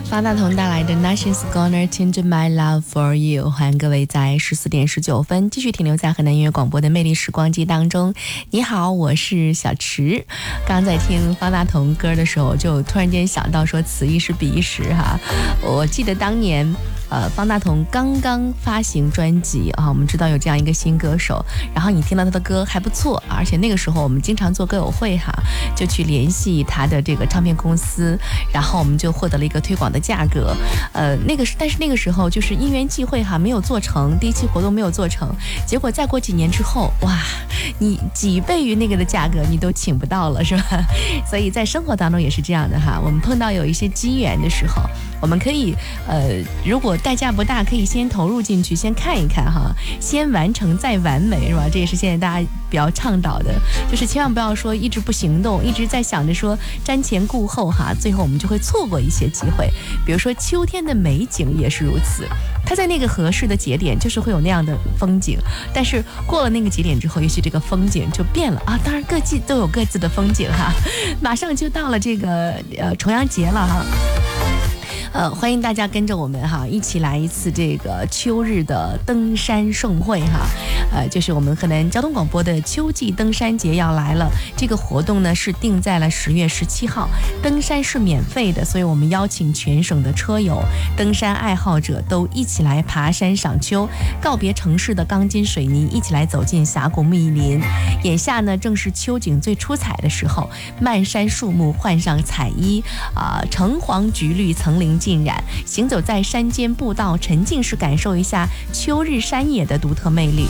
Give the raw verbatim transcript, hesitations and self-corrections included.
方大同带来的 Nothing's Gonna Change My Love For You， 欢迎各位在十四点十九分继续停留在河南音乐广播的魅力时光机当中。你好，我是小池。刚刚在听方大同歌的时候，就突然间想到说此一时彼一时哈。我记得当年呃，方大同刚刚发行专辑啊，我们知道有这样一个新歌手，然后你听到他的歌还不错，而且那个时候我们经常做歌友会哈，就去联系他的这个唱片公司，然后我们就获得了一个推广的价格。呃，那个但是那个时候就是因缘际会哈，没有做成，第一期活动没有做成，结果再过几年之后，哇，你几倍于那个的价格你都请不到了，是吧？所以在生活当中也是这样的哈，我们碰到有一些机缘的时候，我们可以呃，如果代价不大，可以先投入进去，先看一看哈，先完成再完美，是吧？这也是现在大家比较倡导的，就是千万不要说一直不行动，一直在想着说瞻前顾后哈，最后我们就会错过一些机会。比如说秋天的美景也是如此，它在那个合适的节点就是会有那样的风景，但是过了那个节点之后，也许这个风景就变了啊。当然各季都有各自的风景哈，马上就到了这个呃重阳节了哈。呃，欢迎大家跟着我们哈，一起来一次这个秋日的登山盛会哈。呃，就是我们河南交通广播的秋季登山节要来了。这个活动呢是定在了十月十七号，登山是免费的，所以我们邀请全省的车友、登山爱好者都一起来爬山赏秋，告别城市的钢筋水泥，一起来走进峡谷密林。眼下呢正是秋景最出彩的时候，漫山树木换上彩衣啊、呃，橙黄橘绿层林尽染，行走在山间步道，沉浸式感受一下秋日山野的独特魅力。